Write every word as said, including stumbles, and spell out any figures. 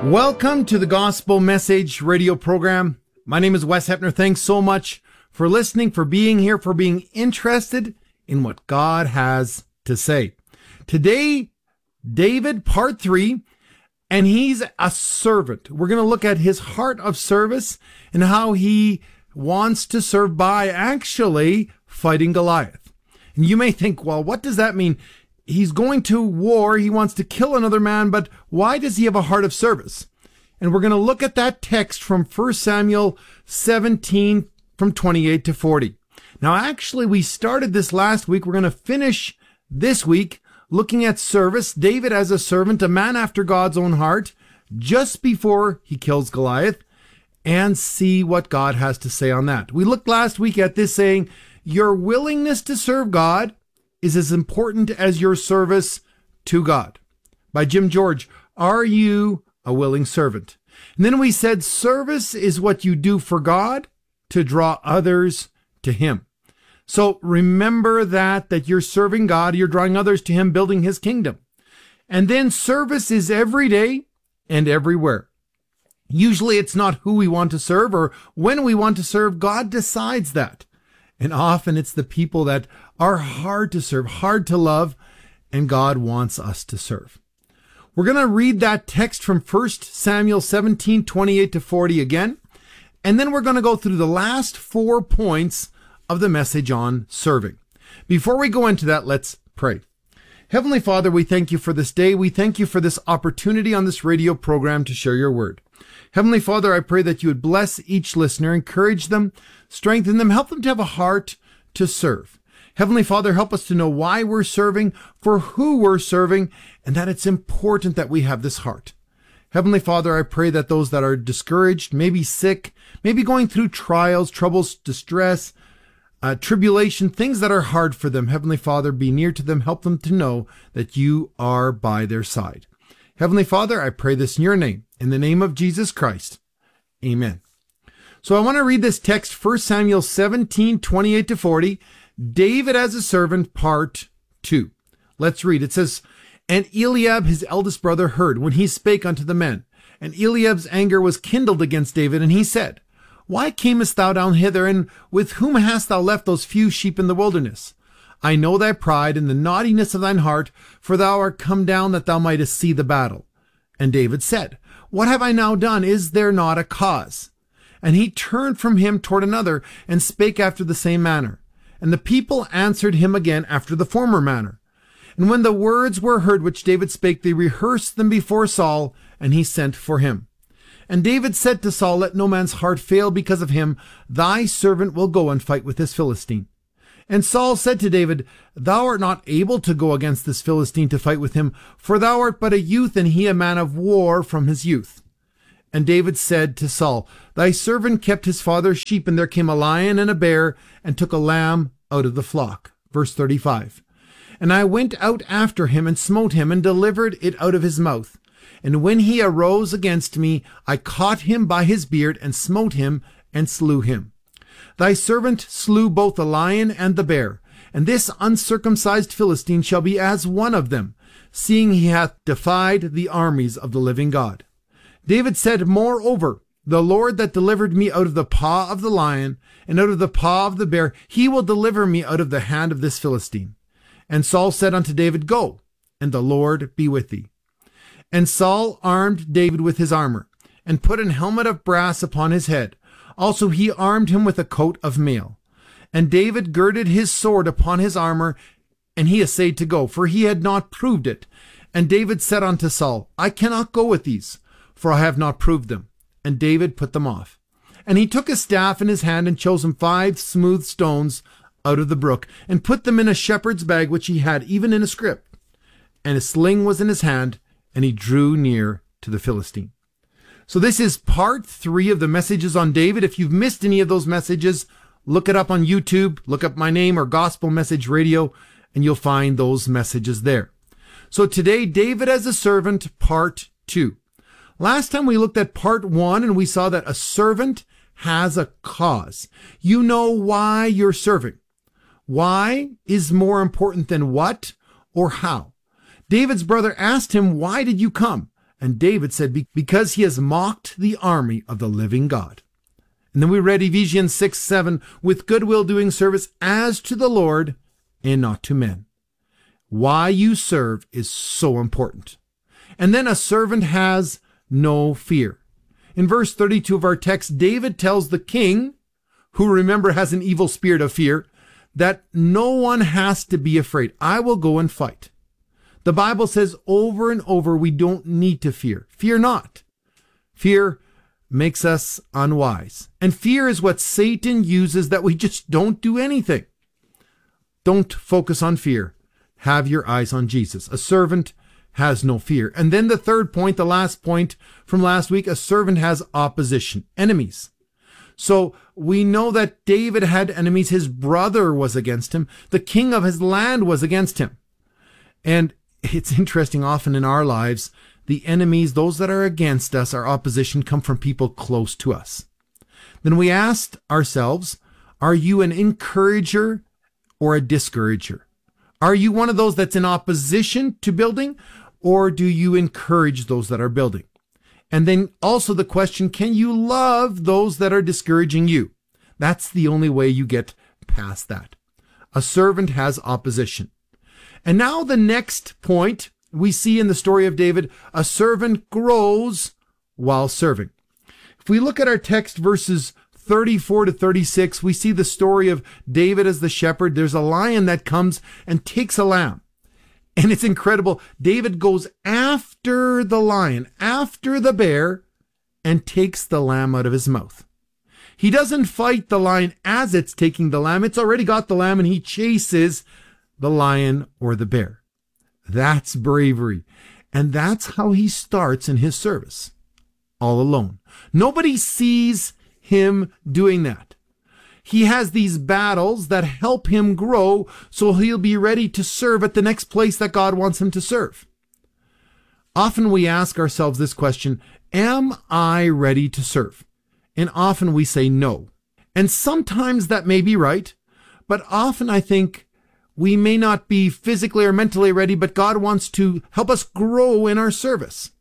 Welcome to the Gospel Message radio program. My name is Wes Hepner. Thanks so much for listening, for being here, for being interested in what God has to say. Today, David, part three, and he's a servant. We're going to look at his heart of service and how he wants to serve by actually fighting Goliath. And you may think, well, what does that mean? He's going to war. He wants to kill another man, but why does he have a heart of service? And we're going to look at that text from First Samuel seventeen from twenty-eight to forty. Now, actually, we started this last week. We're going to finish this week looking at service. David as a servant, a man after God's own heart, just before he kills Goliath, and see what God has to say on that. We looked last week at this saying, your willingness to serve God is as important as your service to God. By Jim George, are you a willing servant? And then we said service is what you do for God to draw others to Him. So remember that, that you're serving God, you're drawing others to Him, building His kingdom. And then service is every day and everywhere. Usually it's not who we want to serve or when we want to serve. God decides that. And often it's the people that are hard to serve, hard to love, and God wants us to serve. We're going to read that text from First Samuel seventeen, twenty-eight to forty again, and then we're going to go through the last four points of the message on serving. Before we go into that, let's pray. Heavenly Father, we thank you for this day. We thank you for this opportunity on this radio program to share your word. Heavenly Father, I pray that you would bless each listener, encourage them, strengthen them, help them to have a heart to serve. Heavenly Father, help us to know why we're serving, for who we're serving, and that it's important that we have this heart. Heavenly Father, I pray that those that are discouraged, maybe sick, maybe going through trials, troubles, distress, uh, tribulation, things that are hard for them, Heavenly Father, be near to them, help them to know that you are by their side. Heavenly Father, I pray this in your name, in the name of Jesus Christ. Amen. So I want to read this text, First Samuel seventeen, twenty-eight to forty, David as a servant, part two. Let's read. It says, And Eliab, his eldest brother, heard when he spake unto the men. And Eliab's anger was kindled against David, and he said, Why camest thou down hither, and with whom hast thou left those few sheep in the wilderness? I know thy pride and the naughtiness of thine heart, for thou art come down that thou mightest see the battle. And David said, What have I now done? Is there not a cause? And he turned from him toward another, and spake after the same manner. And the people answered him again after the former manner. And when the words were heard which David spake, they rehearsed them before Saul, and he sent for him. And David said to Saul, Let no man's heart fail because of him. Thy servant will go and fight with this Philistine. And Saul said to David, Thou art not able to go against this Philistine to fight with him, for thou art but a youth, and he a man of war from his youth. And David said to Saul, Thy servant kept his father's sheep, and there came a lion and a bear, and took a lamb out of the flock. Verse thirty-five. And I went out after him, and smote him, and delivered it out of his mouth. And when he arose against me, I caught him by his beard, and smote him, and slew him. Thy servant slew both the lion and the bear, and this uncircumcised Philistine shall be as one of them, seeing he hath defied the armies of the living God. David said, Moreover, the Lord that delivered me out of the paw of the lion, and out of the paw of the bear, he will deliver me out of the hand of this Philistine. And Saul said unto David, Go, and the Lord be with thee. And Saul armed David with his armor, and put an helmet of brass upon his head. Also he armed him with a coat of mail. And David girded his sword upon his armor, and he essayed to go, for he had not proved it. And David said unto Saul, I cannot go with these, for I have not proved them. And David put them off. And he took his staff in his hand, and chose him five smooth stones out of the brook, and put them in a shepherd's bag which he had, even in a scrip. And a sling was in his hand, and he drew near to the Philistine. So this is part three of the messages on David. If you've missed any of those messages, look it up on YouTube, look up my name or Gospel Message Radio, and you'll find those messages there. So today, David as a servant, part two. Last time we looked at part one, and we saw that a servant has a cause. You know why you're serving. Why is more important than what or how. David's brother asked him, Why did you come? And David said, because he has mocked the army of the living God. And then we read Ephesians six, seven, with goodwill doing service as to the Lord and not to men. Why you serve is so important. And then a servant has no fear. In verse thirty-two of our text, David tells the king, who remember has an evil spirit of fear, that no one has to be afraid. I will go and fight. The Bible says over and over, we don't need to fear. Fear not. Fear makes us unwise. And fear is what Satan uses that we just don't do anything. Don't focus on fear. Have your eyes on Jesus. A servant has no fear. And then the third point, the last point from last week, a servant has opposition, enemies. So we know that David had enemies. His brother was against him. The king of his land was against him. And it's interesting, often in our lives, the enemies, those that are against us, our opposition, come from people close to us. Then we asked ourselves, are you an encourager or a discourager? Are you one of those that's in opposition to building, or do you encourage those that are building? And then also the question, can you love those that are discouraging you? That's the only way you get past that. A servant has opposition. And now the next point we see in the story of David, a servant grows while serving. If we look at our text, verses thirty-four to thirty-six, we see the story of David as the shepherd. There's a lion that comes and takes a lamb. And it's incredible. David goes after the lion, after the bear, and takes the lamb out of his mouth. He doesn't fight the lion as it's taking the lamb. It's already got the lamb, and he chases the lion or the bear. That's bravery. And that's how he starts in his service. All alone. Nobody sees him doing that. He has these battles that help him grow so he'll be ready to serve at the next place that God wants him to serve. Often we ask ourselves this question, am I ready to serve? And often we say no. And sometimes that may be right, but often I think we may not be physically or mentally ready, but God wants to help us grow in our service.